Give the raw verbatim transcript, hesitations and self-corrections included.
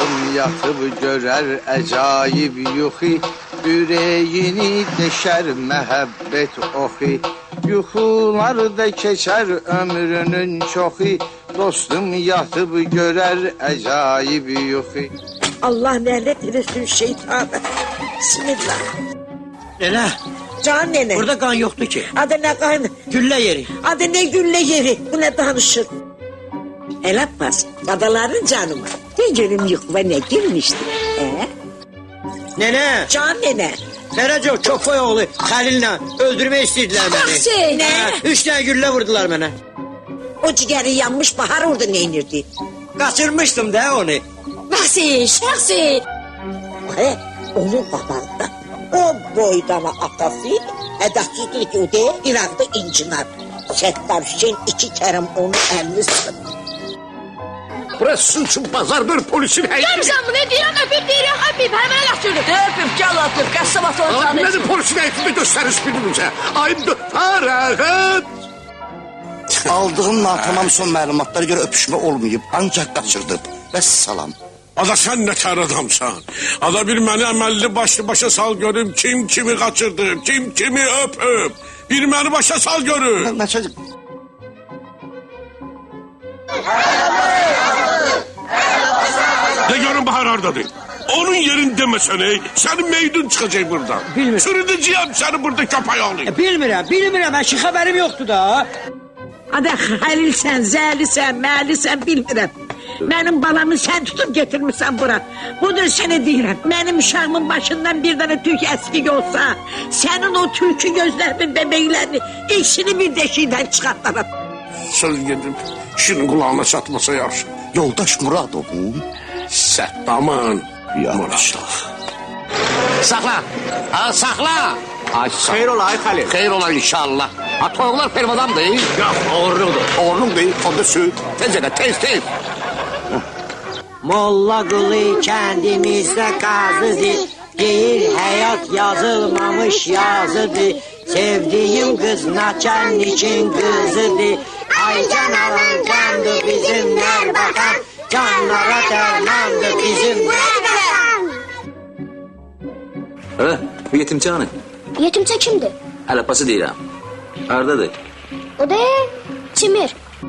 Dostum yatıp görer acayip yuxi, yüreğini deşer mehabbet oxi. Yuxularda keçer ömrünün çoxi, dostum yatıp görer acayip yuxi. Allah nerede etsin şeytanı. Bismillah. Nene. Can nene. Burada kan yoktu ki. Adı ne kan? Gülle yeri. Adı ne gülle yeri? Bu ne danışır? El Abbas, adaların canıma. Ne gelin yıkma ne girmişti. Ee? Nene. Can nene. Feraco Çofoyoğlu Halil'le öldürme istediler beni. Şey ne? Ha, üç tane gülle vurdular bana. O ciğeri yanmış bahar orada ne inirdi? Kaçırmıştım da onu. Nasıl? Nasıl? He, onun babanda o boydana atası edasızdır ki o değil İrak'ta incinar. Settar Hüseyin iki kerem onun elini sıkın. Burası suçun pazardır polisin heyeti. Görürsen bu ne diyorum öpüp diyorum öpüp hemen kaçırdım. Öpüp gel öpüp kasabat olacağını. Nedir polisin heyetinde gösteriş birbirimize? Ayıptır. Farahat. Aldığım natamam son məlumatlara görə öpüşmə olmayıb, ancaq qaçırdım. Vəssalam. Ada sen ne kar adamsan. Ada bir məni əməlli başlı başa sal görüm. Kim kimi kaçırdı, kim kimi öpüp. Bir məni başa sal görüm. Nə çocuk? De görün Bahar hardadır. Onun yerini demesene. Senin meydun çıkacak buradan. Bilmiyorum. Çürüdeceğim seni burada köpeği alayım. E, bilmirəm, bilmirəm. Ben ki haberim yoktu da. Adı Halilsən, Zəlisən, Məlisən bilmirəm. Mənim balamı sən tutup getirmişsən bura. Budur sənə deyirəm. Mənim uşağımın başından bir tane tük əskik olsa, sənin o tülkü gözlərinin bebeklerini ikisini bir deşikdən çıxartlarım. Söz gedim. Şunun kulağına çatmasa yaxşı. Yoldaş Muradovun. Səttamın. Yavaş. Sakla. Ha sakla. Ay, Xeyr ola ay Xalil. Xeyr ola inşallah. Ha, toyuqlar fermadan değil. Yox, oğurludur. Oğlum değil, onda söğüt. Tez elə, tez, tez. Molla Qulu kendimizde kazıdır. Deyir hayat yazılmamış yazıdır. Sevdiğim kız naçenlikin kızıdır. Ay can alan candı bizimler bakan. Canlara dermandı bizimler bakan. Ha, bu yetimçi Yetimçe kimdi? Alapası deyirəm. Hardadır? O da Çimir.